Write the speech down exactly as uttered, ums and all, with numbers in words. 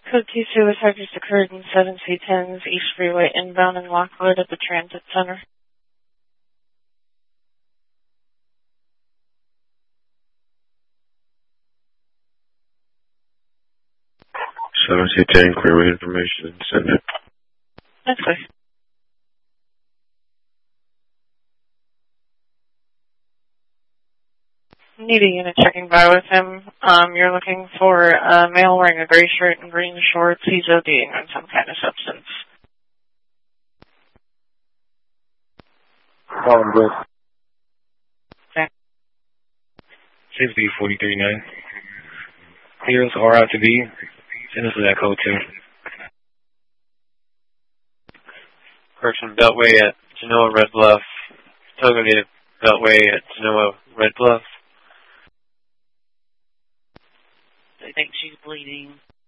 Code two suicide just occurred in seven C tens East Freeway inbound in Lockwood at the Transit Center. seven C ten, query information, send it. That's good. Need a unit checking by with him. Um, you're looking for a male wearing a gray shirt and green shorts. He's ODing on some kind of substance. Calling good. Okay. six B four three nine. Here's R out to B. Send us to that code too. Correction, Beltway at Genoa Red Bluff. Togo Native Beltway at Genoa Red Bluff. I think she's bleeding.